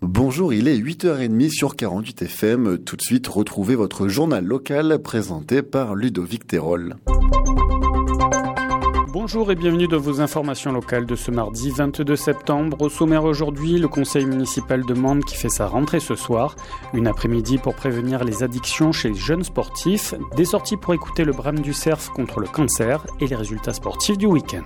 Bonjour, il est 8h30 sur 48 FM. Tout de suite, retrouvez votre journal local présenté par Ludovic Terol. Bonjour et bienvenue dans vos informations locales de ce mardi 22 septembre. Au sommaire aujourd'hui, le conseil municipal de Mende qui fait sa rentrée ce soir. Une après-midi pour prévenir les addictions chez les jeunes sportifs. Des sorties pour écouter le brame du cerf contre le cancer et les résultats sportifs du week-end.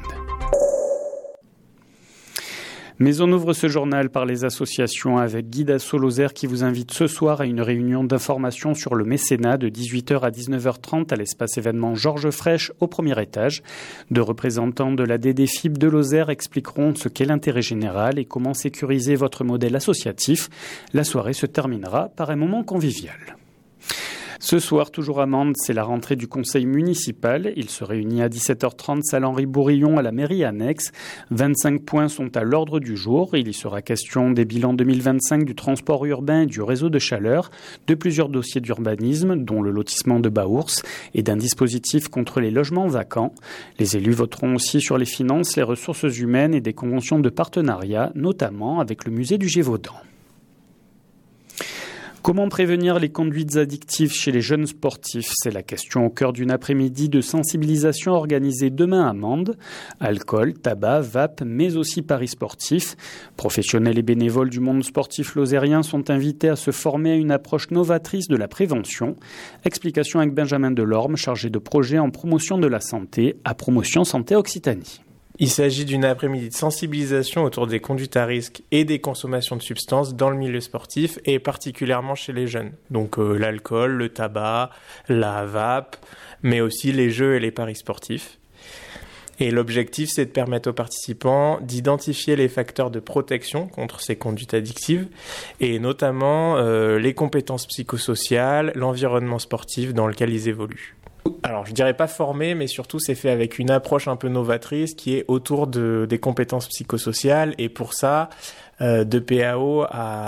Mais on ouvre ce journal par les associations avec Guy d'Asso Lozère qui vous invite ce soir à une réunion d'information sur le mécénat de 18h à 19h30 à l'espace événement Georges Frêche au premier étage. Deux représentants de la DDFIB de Lozère expliqueront ce qu'est l'intérêt général et comment sécuriser votre modèle associatif. La soirée se terminera par un moment convivial. Ce soir, toujours à Mende, c'est la rentrée du conseil municipal. Il se réunit à 17h30 salle Henri-Bourillon à la mairie annexe. 25 points sont à l'ordre du jour. Il y sera question des bilans 2025 du transport urbain et du réseau de chaleur, de plusieurs dossiers d'urbanisme, dont le lotissement de Baours, et d'un dispositif contre les logements vacants. Les élus voteront aussi sur les finances, les ressources humaines et des conventions de partenariat, notamment avec le musée du Gévaudan. Comment prévenir les conduites addictives chez les jeunes sportifs ? C'est la question au cœur d'une après-midi de sensibilisation organisée demain à Mende. Alcool, tabac, vape, mais aussi paris sportifs. Professionnels et bénévoles du monde sportif lozérien sont invités à se former à une approche novatrice de la prévention. Explication avec Benjamin Delorme, chargé de projet en promotion de la santé à Promotion Santé Occitanie. Il s'agit d'une après-midi de sensibilisation autour des conduites à risque et des consommations de substances dans le milieu sportif et particulièrement chez les jeunes. Donc l'alcool, le tabac, la vape, mais aussi les jeux et les paris sportifs. Et l'objectif, c'est de permettre aux participants d'identifier les facteurs de protection contre ces conduites addictives et notamment les compétences psychosociales, l'environnement sportif dans lequel ils évoluent. Alors, je dirais pas formé, mais surtout, c'est fait avec une approche un peu novatrice qui est autour des compétences psychosociales. Et pour ça, DPAO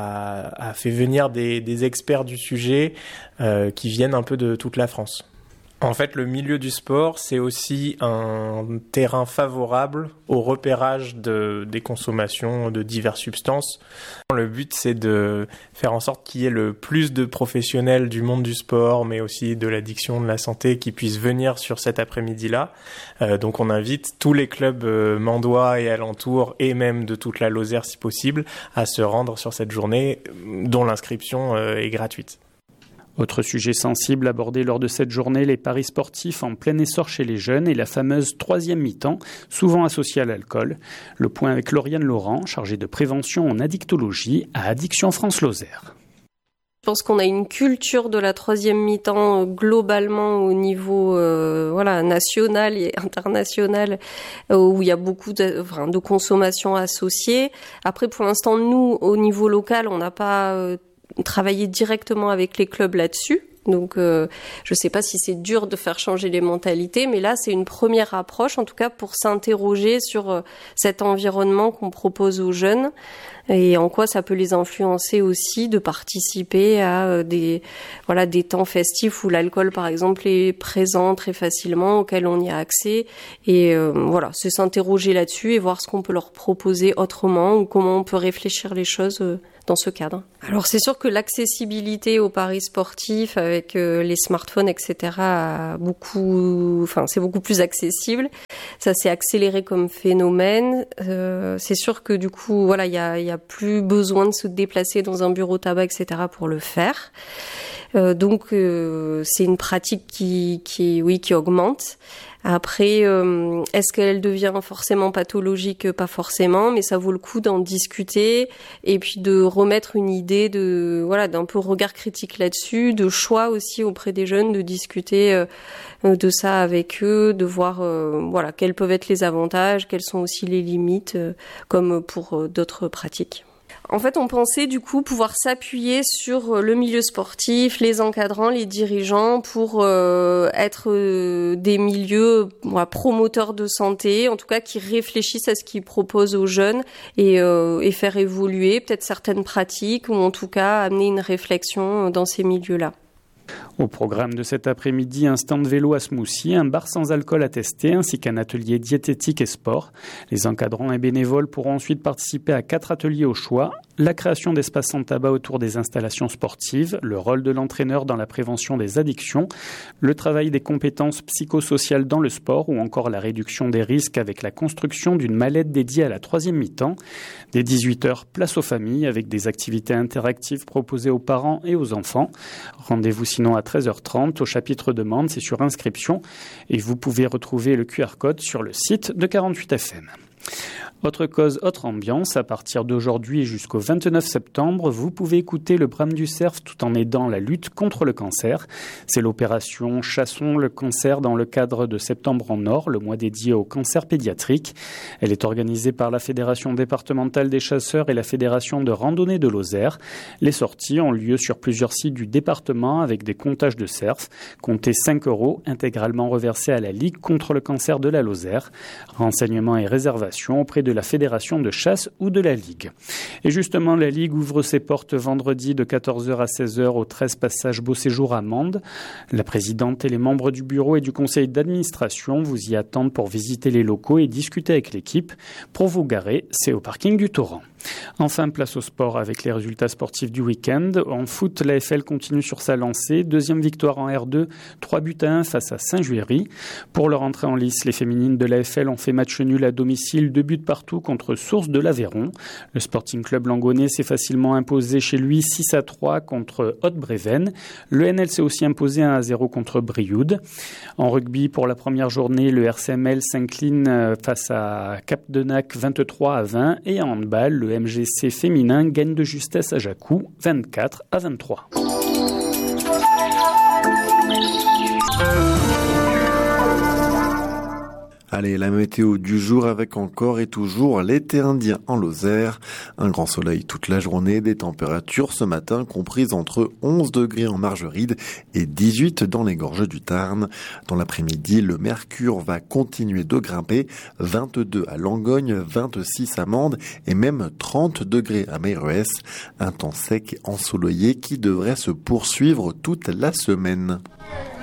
a fait venir des experts du sujet qui viennent un peu de toute la France. En fait, le milieu du sport, c'est aussi un terrain favorable au repérage des consommations de diverses substances. Le but, c'est de faire en sorte qu'il y ait le plus de professionnels du monde du sport, mais aussi de l'addiction, de la santé, qui puissent venir sur cet après-midi-là. Donc, on invite tous les clubs mendois et alentours, et même de toute la Lozère, si possible, à se rendre sur cette journée, dont l'inscription est gratuite. Autre sujet sensible abordé lors de cette journée, les paris sportifs en plein essor chez les jeunes et la fameuse troisième mi-temps, souvent associée à l'alcool. Le point avec Lauriane Laurent, chargée de prévention en addictologie à Addiction France Lozère. Je pense qu'on a une culture de la troisième mi-temps globalement au niveau national et international où il y a beaucoup de consommation associée. Après, pour l'instant, nous, au niveau local, on n'a pas travailler directement avec les clubs là-dessus. Donc, je sais pas si c'est dur de faire changer les mentalités, mais là, c'est une première approche, en tout cas, pour s'interroger sur cet environnement qu'on propose aux jeunes et en quoi ça peut les influencer aussi de participer à des temps festifs où l'alcool, par exemple, est présent très facilement, auquel on y a accès. Et c'est s'interroger là-dessus et voir ce qu'on peut leur proposer autrement ou comment on peut réfléchir les choses dans ce cadre. Alors c'est sûr que l'accessibilité aux paris sportifs avec les smartphones, etc., c'est beaucoup plus accessible. Ça s'est accéléré comme phénomène. C'est sûr que du coup, il y a plus besoin de se déplacer dans un bureau tabac, etc., pour le faire. Donc c'est une pratique qui augmente. Après, est-ce qu'elle devient forcément pathologique ? Pas forcément, mais ça vaut le coup d'en discuter et puis de remettre une idée d'un peu regard critique là-dessus, de choix aussi auprès des jeunes, de discuter de ça avec eux, de voir quels peuvent être les avantages, quelles sont aussi les limites, comme pour d'autres pratiques. En fait, on pensait du coup pouvoir s'appuyer sur le milieu sportif, les encadrants, les dirigeants pour être des milieux promoteurs de santé, en tout cas qui réfléchissent à ce qu'ils proposent aux jeunes et faire évoluer peut-être certaines pratiques ou en tout cas amener une réflexion dans ces milieux-là. Au programme de cet après-midi, un stand vélo à Smoussy, un bar sans alcool à tester, ainsi qu'un atelier diététique et sport. Les encadrants et bénévoles pourront ensuite participer à 4 ateliers au choix, La création d'espaces sans tabac autour des installations sportives, le rôle de l'entraîneur dans la prévention des addictions, le travail des compétences psychosociales dans le sport ou encore la réduction des risques avec la construction d'une mallette dédiée à la 3e mi-temps. Dès 18h, place aux familles avec des activités interactives proposées aux parents et aux enfants. Rendez-vous sinon à 13h30 au chapitre demande, c'est sur inscription et vous pouvez retrouver le QR code sur le site de 48FM. Autre cause, autre ambiance, à partir d'aujourd'hui jusqu'au 29 septembre, vous pouvez écouter le Brame du Cerf tout en aidant la lutte contre le cancer. C'est l'opération Chassons le cancer dans le cadre de Septembre en Or, le mois dédié au cancer pédiatrique. Elle est organisée par la Fédération départementale des chasseurs et la Fédération de randonnée de Lozère. Les sorties ont lieu sur plusieurs sites du département avec des comptages de cerfs. Comptez 5 € intégralement reversés à la Ligue contre le cancer de la Lozère. Renseignements et réservations auprès de la Fédération de chasse ou de la Ligue. Et justement, la Ligue ouvre ses portes vendredi de 14h à 16h au 13 passage Beau Séjour à Mende. La présidente et les membres du bureau et du conseil d'administration vous y attendent pour visiter les locaux et discuter avec l'équipe. Pour vous garer, c'est au parking du Torrent. Enfin, place au sport avec les résultats sportifs du week-end. En foot, l'AFL continue sur sa lancée. 2e victoire en R2, 3-1 face à Saint-Juéry. Pour leur entrée en lice, les féminines de l'AFL ont fait match nul à domicile, 2 buts partout contre Source de l'Aveyron. Le Sporting Club Langonais s'est facilement imposé chez lui 6-3 contre Haute-Bréven. Le NL s'est aussi imposé 1-0 contre Brioude. En rugby, pour la première journée, le RCML s'incline face à Cap-Denac 23-20 et en handball, le MGC féminin gagne de justesse à Jacou 24-23. Allez, la météo du jour avec encore et toujours l'été indien en Lozère. Un grand soleil toute la journée, des températures ce matin comprises entre 11 degrés en Margeride et 18 dans les gorges du Tarn. Dans l'après-midi, le mercure va continuer de grimper, 22 à Langogne, 26 à Mende et même 30 degrés à Meyrues. Un temps sec et ensoleillé qui devrait se poursuivre toute la semaine.